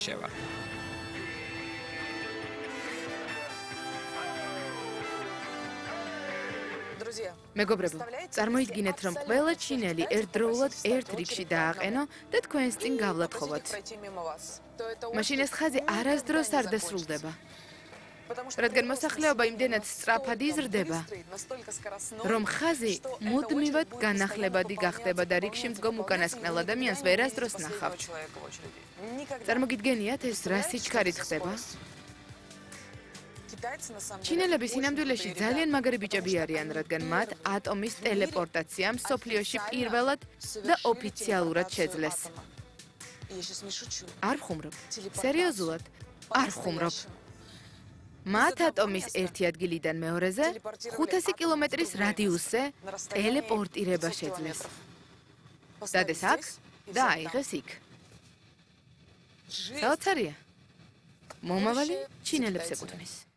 შევა. მეგობრებო, წარმოიდგინეთ, რომ ყველა ჩინელი ერთდროულად ერთ რიგში დააყენო და თქვენს წინ გავლათხოვოთ. მაშინ ეს ხაზი არასდროს არ დასრულდება. რადგან მოსახლეობა იმდენად სწრაფად იზრდება, რომ ხაზი მუდმივად განახლებადი გახდება და რიგში მდგომ უკანასკნელ ადამიანს ვერასდროს ნახავთ. წარმოგიდგენიათ, ეს რა სიჩქარით ხდება? ჩინელები სინამდვილეში ძალიან მაგარი ბიჭები არიან, რადგან მათ ატომის ტელეპორტაცია მსოფლიოში პირველად და ოფიციალურად შეძლეს. არ ვხუმრობ. სერიოზულად, არ ვხუმრობ. მათ ატომის ერთი ადგილიდან მეორეზე 500 კილომეტრის რადიუსზე ტელეპორტირება შეძლეს. დადეს აქ და აიღეს იქ. საოცარია. მომავალი ჩინელებს ეკუთვნის.